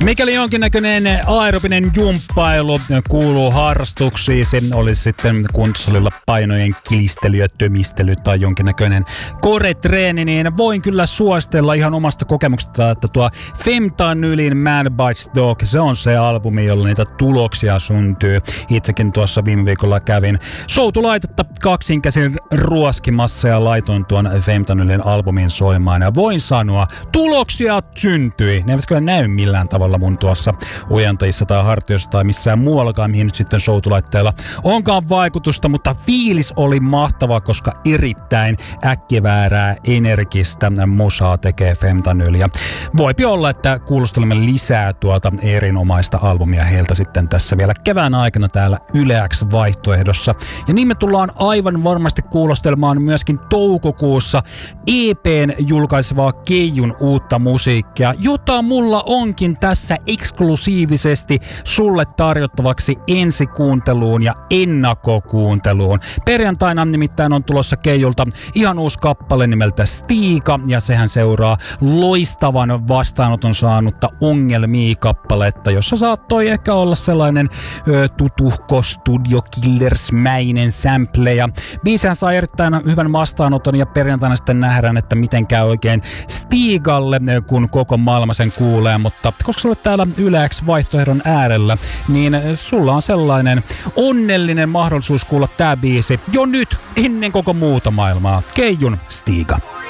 Mikäli jonkinnäköinen aerobinen jumppailu kuuluu harrastuksiin, se olisi sitten kuntosalilla painojen kilistely ja tömistely tai jonkinnäköinen core-treeni, niin voin kyllä suositella ihan omasta kokemuksesta, että tuo Femtanylin Man Bites Dog, se on se albumi, jolla niitä tuloksia syntyy. Itsekin tuossa viime viikolla kävin soutulaitetta kaksin käsin ruoskimassa ja laitoin tuon Femtanylin albumin soimaan. Ja voin sanoa, tuloksia syntyi. Ne eivät kyllä näy millään tavalla mun tuossa ojentajissa tai hartioissa tai missään muuallakaan, mihin nyt sitten soutulaitteella onkaan vaikutusta, mutta fiilis oli mahtava, koska erittäin äkkiväärää, energistä musaa tekee Femtanyl. Ja voipi olla, että kuulostelemme lisää tuota erinomaista albumia heiltä sitten tässä vielä kevään aikana täällä Yle X vaihtoehdossa. Ja niin me tullaan aivan varmasti kuulostelemaan myöskin toukokuussa EP:n julkaisevaa Keijun uutta musiikkia, jota mulla onkin tässä eksklusiivisesti sulle tarjottavaksi ensikuunteluun ja ennakkokuunteluun. Perjantaina nimittäin on tulossa Keijulta ihan uusi kappale nimeltä Stiga, ja sehän seuraa loistavan vastaanoton saanutta Ongelmia-kappaletta, jossa saattoi ehkä olla sellainen tutuhko Studio Killers-mäinen sample, ja biisihän saa erittäin hyvän vastaanoton, ja perjantaina sitten nähdään, että miten käy oikein Stigalle, kun koko maailma sen kuulee, mutta koska sä olet täällä Yle X vaihtoehdon äärellä, niin sulla on sellainen onnellinen mahdollisuus kuulla tää biisi jo nyt ennen koko muuta maailmaa. Keijun Stiga.